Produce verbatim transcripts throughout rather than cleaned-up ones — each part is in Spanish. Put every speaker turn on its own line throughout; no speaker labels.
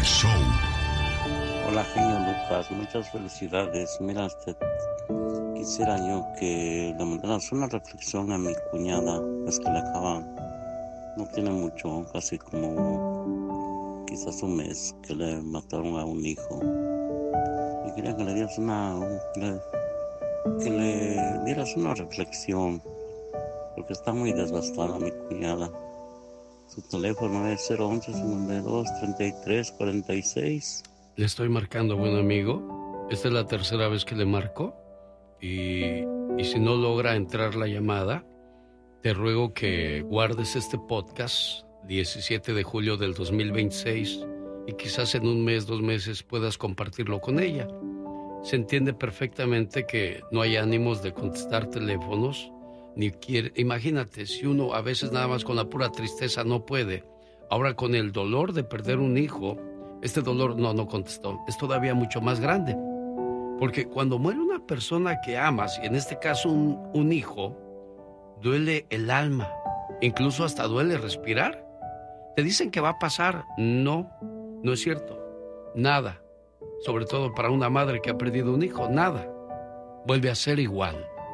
Show.
Hola, genio Lucas, muchas felicidades. Mira, este, quisiera yo que le mandaras una reflexión a mi cuñada. Es que le acaban, no tiene mucho, casi como quizás un mes que le mataron a un hijo. Y quería que le dieras una, un, le, que le dieras una reflexión, porque está muy desgastada mi cuñada. Su teléfono es cero once, cincuenta y dos, treinta y tres, cuarenta y seis.
Le estoy marcando, buen amigo. Esta es la tercera vez que le marco. Y, y si no logra entrar la llamada, te ruego que guardes este podcast diecisiete de julio del dos mil veintiséis y quizás en un mes, dos meses puedas compartirlo con ella. Se entiende perfectamente que no hay ánimos de contestar teléfonos, ni quiere. Imagínate, si uno a veces nada más con la pura tristeza no puede, ahora con el dolor de perder un hijo, este dolor no, no contestó, es todavía mucho más grande. Porque cuando muere una persona que amas, y en este caso un, un hijo, duele el alma, incluso hasta duele respirar. Te dicen que va a pasar, no, no es cierto, nada. Sobre todo para una madre que ha perdido un hijo, nada. Vuelve a ser igual.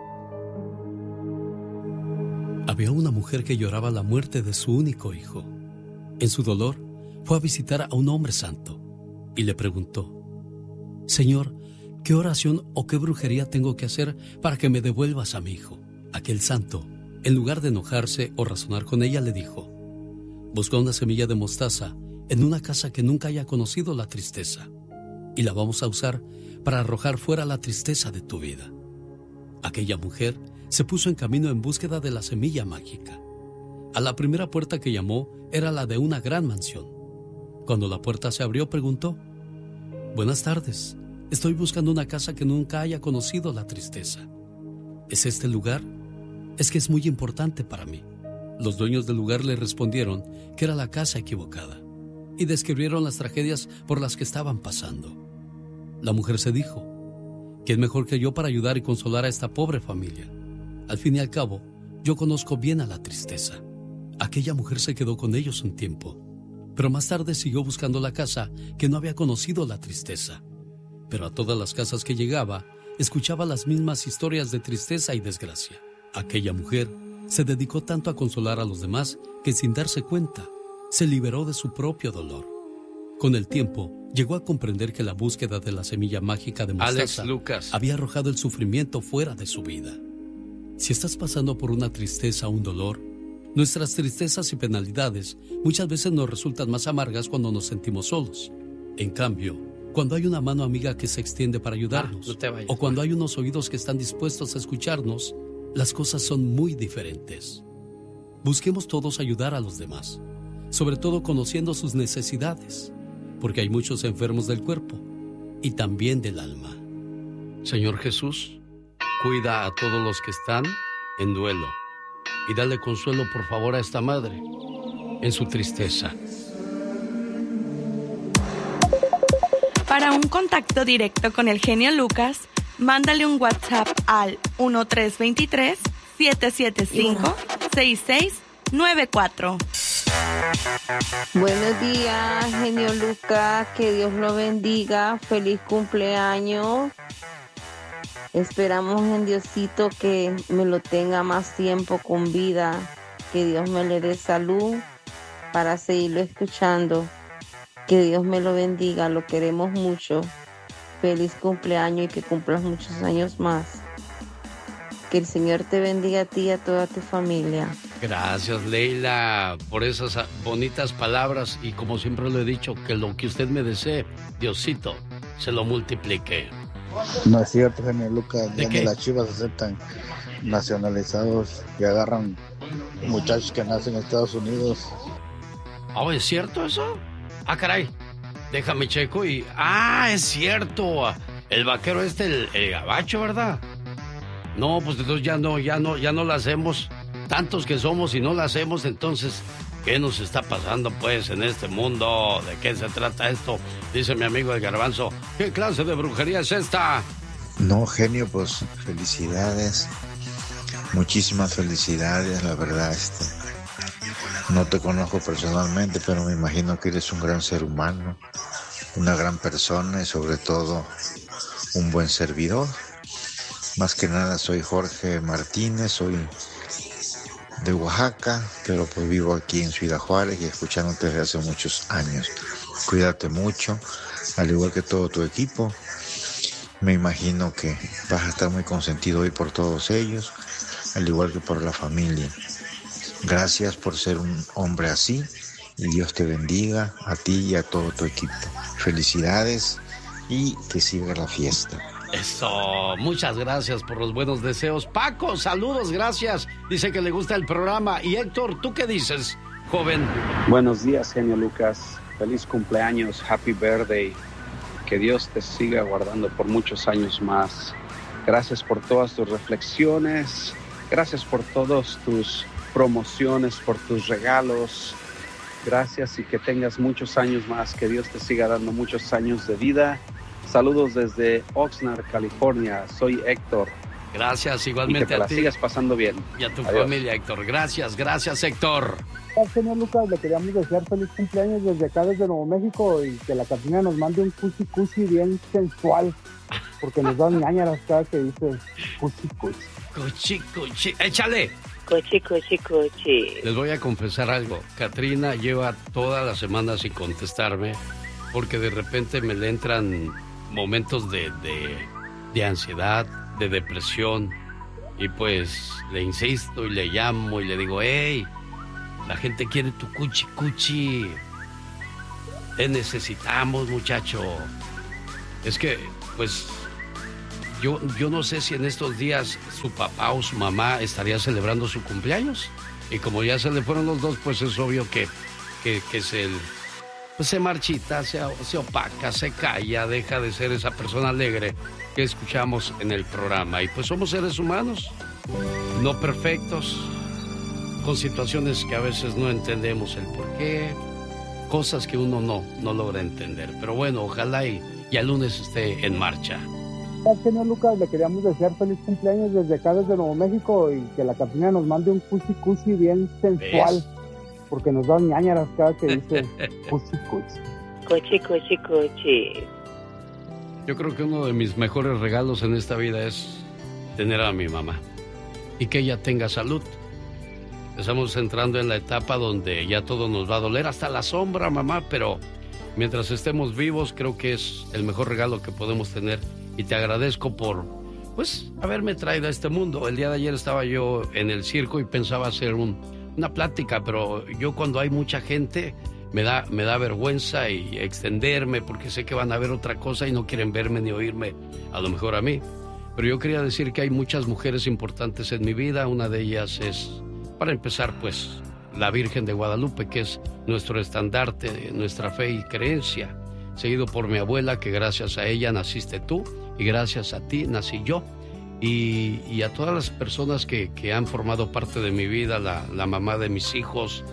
Había una mujer que lloraba la muerte de su único hijo. En su dolor, fue a visitar a un hombre santo y le preguntó: Señor, ¿qué oración o qué brujería tengo que hacer para que me devuelvas a mi hijo? Aquel santo, en lugar de enojarse o razonar con ella, le dijo: busca una semilla de mostaza en una casa que nunca haya conocido la tristeza, y la vamos a usar para arrojar fuera la tristeza de tu vida. Aquella mujer se puso en camino en búsqueda de la semilla mágica. A la primera puerta que llamó era la de una gran mansión. Cuando la puerta se abrió, preguntó: buenas tardes, estoy buscando una casa que nunca haya conocido la tristeza. ¿Es este el lugar? Es que es muy importante para mí. Los dueños del lugar le respondieron que era la casa equivocada y describieron las tragedias por las que estaban pasando. La mujer se dijo: ¿quién mejor que yo para ayudar y consolar a esta pobre familia? Al fin y al cabo, yo conozco bien a la tristeza. Aquella mujer se quedó con ellos un tiempo, pero más tarde siguió buscando la casa que no había conocido la tristeza. Pero a todas las casas que llegaba, escuchaba las mismas historias de tristeza y desgracia. Aquella mujer se dedicó tanto a consolar a los demás que, sin darse cuenta, se liberó de su propio dolor. Con el tiempo, llegó a comprender que la búsqueda de la semilla mágica de mostaza
Alex Lucas
había arrojado el sufrimiento fuera de su vida. Si estás pasando por una tristeza o un dolor, nuestras tristezas y penalidades muchas veces nos resultan más amargas cuando nos sentimos solos. En cambio, cuando hay una mano amiga que se extiende para ayudarnos,
ah, no te vayas,
o cuando hay unos oídos que están dispuestos a escucharnos, las cosas son muy diferentes. Busquemos todos ayudar a los demás, sobre todo conociendo sus necesidades, porque hay muchos enfermos del cuerpo y también del alma.
Señor Jesús, cuida a todos los que están en duelo y dale consuelo, por favor, a esta madre en su tristeza.
Para un contacto directo con el genio Lucas, mándale un WhatsApp al uno tres dos tres, siete siete cinco, seis seis nueve cuatro.
Buenos días, genio Lucas, que Dios lo bendiga, feliz cumpleaños. Esperamos en Diosito que me lo tenga más tiempo con vida, que Dios me le dé salud para seguirlo escuchando. Que Dios me lo bendiga, lo queremos mucho. Feliz cumpleaños y que cumplas muchos años más. Que el Señor te bendiga a ti y a toda tu familia.
Gracias, Leila, por esas bonitas palabras, y como siempre lo he dicho, que lo que usted me desee, Diosito, se lo multiplique.
No es cierto, genio Lucas,
¿De
ya
qué?
ni las Chivas aceptan nacionalizados y agarran muchachos que nacen en Estados Unidos.
Oh, ¿es cierto eso? Ah, caray, déjame checo y... Ah, es cierto, el vaquero este, el, el gabacho, ¿verdad? No, pues entonces ya no, ya no, ya no la hacemos. Tantos que somos y no la hacemos, entonces, ¿qué nos está pasando pues en este mundo? ¿De qué se trata esto? Dice mi amigo el Garbanzo, ¿qué clase de brujería es esta?
No, genio, pues felicidades, muchísimas felicidades, la verdad, este, no te conozco personalmente, pero me imagino que eres un gran ser humano una gran persona y sobre todo un buen servidor. Más que nada soy Jorge Martínez, soy de Oaxaca, pero pues vivo aquí en Ciudad Juárez y escuchándote desde hace muchos años. Cuídate mucho, al igual que todo tu equipo. Me imagino que vas a estar muy consentido hoy por todos ellos, al igual que por la familia. Gracias por ser un hombre así y Dios te bendiga a ti y a todo tu equipo. Felicidades y que siga la fiesta.
Eso, muchas gracias por los buenos deseos. Paco, saludos, gracias. Dice que le gusta el programa. Y Héctor, ¿tú qué dices, joven?
Buenos días, genio Lucas. Feliz cumpleaños, happy birthday. Que Dios te siga guardando por muchos años más. Gracias por todas tus reflexiones. Gracias por todas tus promociones, por tus regalos. Gracias y que tengas muchos años más. Que Dios te siga dando muchos años de vida. Saludos desde Oxnard, California. Soy Héctor.
Gracias, igualmente
y que te
a
la
ti.
sigas pasando bien.
Y a tu
Adiós.
familia, Héctor. Gracias, gracias, Héctor.
Señor Lucas, le queríamos desear feliz cumpleaños desde acá, desde Nuevo México, y que la Catrina nos mande un cuchi cuchi bien sensual, porque nos dan ñañaras cada que dice cuchi cuchi.
Cuchi, cuchi, échale.
Cuchi, cuchi, cuchi.
Les voy a confesar algo. Catrina lleva toda la semana sin contestarme, porque de repente me le entran momentos de, de, de ansiedad, de depresión, y pues le insisto y le llamo y le digo, hey, la gente quiere tu cuchi cuchi, te necesitamos, muchacho. Es que pues yo, yo no sé si en estos días su papá o su mamá estaría celebrando su cumpleaños, y como ya se le fueron los dos, pues es obvio que, que, que se, pues se marchita, se, se opaca, se calla, deja de ser esa persona alegre que escuchamos en el programa. Y pues somos seres humanos, no perfectos, con situaciones que a veces no entendemos el por qué, cosas que uno no, no logra entender. Pero bueno, ojalá y, y el lunes esté en marcha.
Señor Lucas, le queríamos desear feliz cumpleaños desde acá, desde Nuevo México, y que la Catrina nos mande un cuchi cuchi bien sensual. ¿Ves? Porque nos dan ñañaras cada que dice cuchi cuchi.
Cuchi, cuchi, cuchi.
Yo creo que uno de mis mejores regalos en esta vida es tener a mi mamá y que ella tenga salud. Estamos entrando en la etapa donde ya todo nos va a doler, hasta la sombra, mamá, pero mientras estemos vivos creo que es el mejor regalo que podemos tener, y te agradezco por, pues, haberme traído a este mundo. El día de ayer estaba yo en el circo y pensaba hacer un, una plática, pero yo cuando hay mucha gente me da, me da vergüenza y extenderme porque sé que van a ver otra cosa y no quieren verme ni oírme, a lo mejor a mí. Pero yo quería decir que hay muchas mujeres importantes en mi vida. Una de ellas es, para empezar, pues, la Virgen de Guadalupe, que es nuestro estandarte, nuestra fe y creencia, seguido por mi abuela, que gracias a ella naciste tú, y gracias a ti nací yo, y, y a todas las personas que, que han formado parte de mi vida, la, la mamá de mis hijos.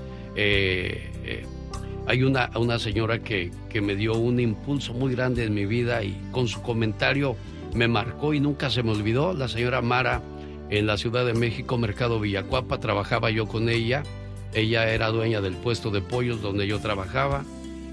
eh, eh, hay una, una señora que, que me dio un impulso muy grande en mi vida, y con su comentario me marcó y nunca se me olvidó. La señora Mara, en la Ciudad de México, Mercado Villacuapa, trabajaba yo con ella. Ella era dueña del puesto de pollos donde yo trabajaba,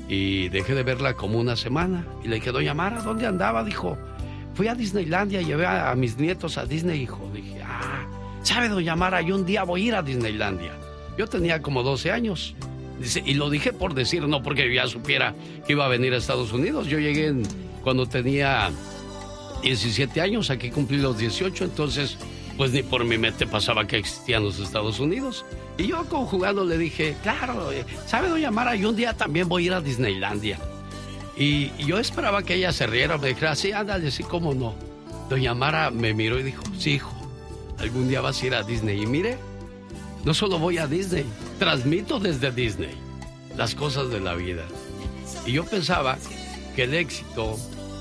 y dejé de verla como una semana. Y le dije, doña Mara, ¿dónde andaba? Dijo, fui a Disneylandia, llevé a, a mis nietos a Disney, hijo. Dije, ah, ¿sabe, doña Mara? Yo un día voy a ir a Disneylandia. Yo tenía como doce años. Dice, y lo dije por decir, no porque yo ya supiera que iba a venir a Estados Unidos. Yo llegué en, cuando tenía diecisiete años, aquí cumplí los dieciocho, entonces pues ni por mi mente pasaba que existían los Estados Unidos. Y yo conjugando le dije, claro, ¿sabe, doña Mara? Yo un día también voy a ir a Disneylandia. Y, y yo esperaba que ella se riera, me dijera, sí, ándale, sí, cómo no. Doña Mara me miró y dijo, sí, hijo, algún día vas a ir a Disney. Y mire, no solo voy a Disney, transmito desde Disney las cosas de la vida. Y yo pensaba que el éxito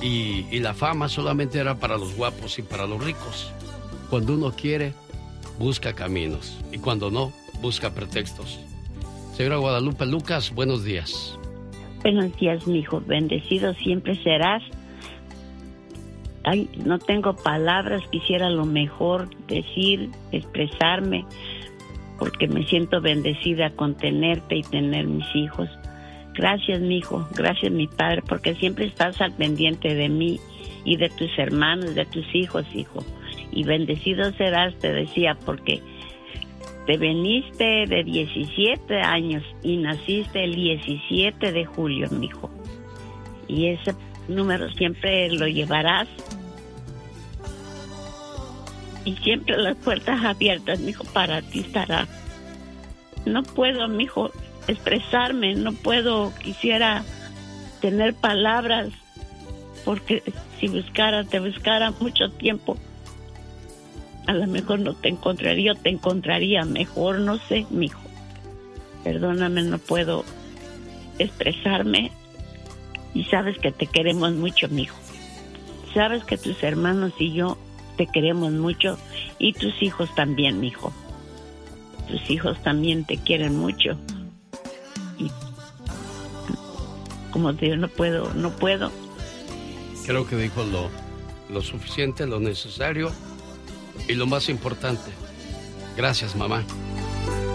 y, y la fama solamente era para los guapos y para los ricos. Cuando uno quiere, busca caminos, y cuando no, busca pretextos. Señora Guadalupe Lucas, buenos días.
Buenos días, mi hijo. Bendecido siempre serás. Ay, no tengo palabras, quisiera lo mejor decir, expresarme, porque me siento bendecida con tenerte y tener mis hijos. Gracias, mijo. Gracias, mi padre, porque siempre estás al pendiente de mí y de tus hermanos, de tus hijos, hijo. Y bendecido serás, te decía, porque te veniste de diecisiete años y naciste el diecisiete de julio, mijo. Y ese número siempre lo llevarás. Y siempre las puertas abiertas, mijo, para ti estará. No puedo, mijo, expresarme, no puedo, quisiera tener palabras, porque si buscara, te buscara mucho tiempo, a lo mejor no te encontraría, o te encontraría mejor, no sé, mijo. Perdóname, no puedo expresarme. Y sabes que te queremos mucho, mijo. Sabes que tus hermanos y yo te queremos mucho, y tus hijos también, mijo. Tus hijos también te quieren mucho. Y como te digo, no puedo, no puedo.
Creo que dijo lo, lo suficiente, lo necesario y lo más importante. Gracias, mamá.